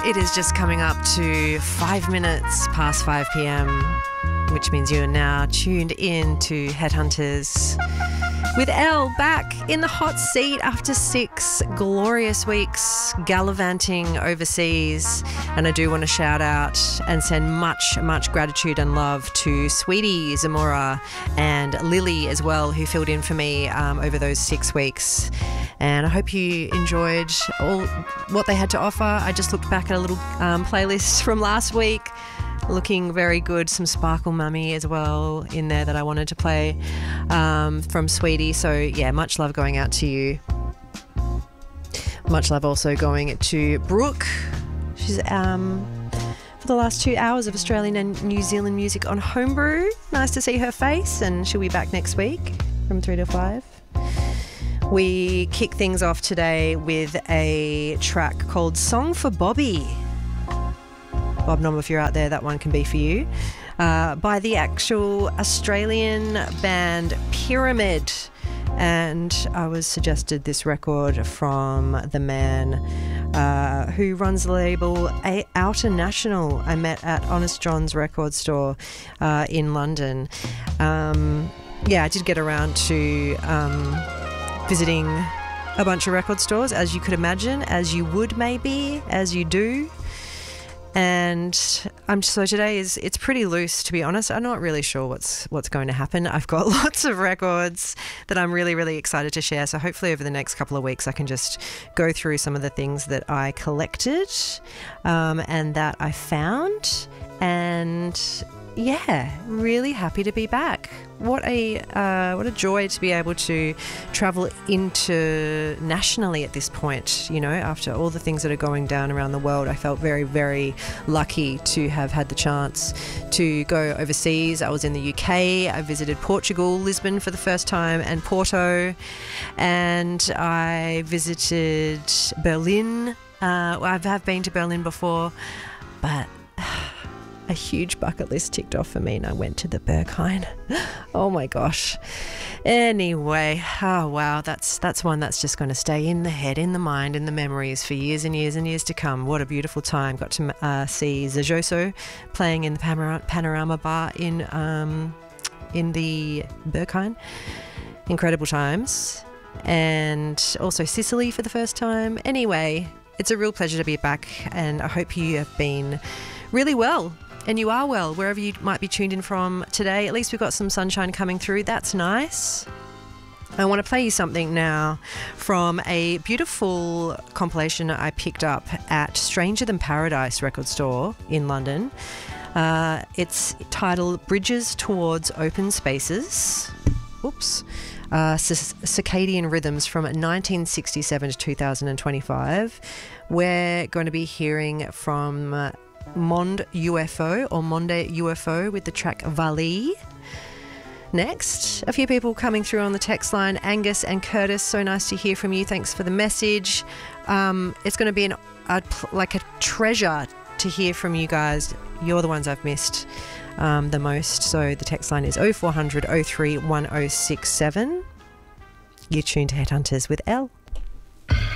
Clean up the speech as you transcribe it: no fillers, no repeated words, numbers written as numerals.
It is just coming up to 5 minutes past 5 p.m, which means you are now tuned in to Headhunters with Elle, back in the hot seat after 6 glorious weeks gallivanting overseas. And I do want to shout out and send much gratitude and love to Sweetie, Zamora and Lily as well, who filled in for me over those 6 weeks. And I hope you enjoyed all what they had to offer. I just looked back at a little playlist from last week, looking very good. Some Sparkle Mummy as well in there that I wanted to play from Sweetie. So yeah, much love going out to you. Much love also going to Brooke. She's for the last 2 hours of Australian and New Zealand music on Homebrew. Nice to see her face, and she'll be back next week from 3 to 5. We kick things off today with a track called Song for Bobby. Bob Nom, if you're out there, that one can be for you. By the actual Australian band Pyramid. And I was suggested this record from the man who runs the label Outer National. I met at Honest John's record store in London. I did get around to visiting a bunch of record stores, as you could imagine, as you would maybe, as you do. And so today it's pretty loose, to be honest. I'm not really sure what's going to happen. I've got lots of records that I'm really excited to share. So hopefully over the next couple of weeks I can just go through some of the things that I collected and that I found. And yeah, really happy to be back. What a joy to be able to travel internationally at this point, you know, after all the things that are going down around the world. I felt very lucky to have had the chance to go overseas. I was in the UK, I visited Portugal, Lisbon for the first time, and Porto, and I visited Berlin. I've been to Berlin before, but a huge bucket list ticked off for me, and I went to the Berghain. Oh my gosh. Anyway, oh wow, that's one that's just going to stay in the head, in the mind, in the memories for years and years to come. What a beautiful time. Got to see Zajoso playing in the Panorama Bar in the Berghain. Incredible times. And also Sicily for the first time. Anyway, it's a real pleasure to be back, and I hope you have been really well. And you are well, wherever you might be tuned in from today. At least we've got some sunshine coming through. That's nice. I want to play you something now from a beautiful compilation I picked up at Stranger Than Paradise record store in London. It's titled Bridges Towards Open Spaces. Oops. Circadian Rhythms from 1967 to 2025. We're going to be hearing from Monde UFO with the track Vali. Next, a few people coming through on the text line. Angus and Curtis, so nice to hear from you. Thanks for the message. It's going to be like a treasure to hear from you guys. You're the ones I've missed the most. So the text line is 0400 03 1067. You're tuned to Headhunters with Elle.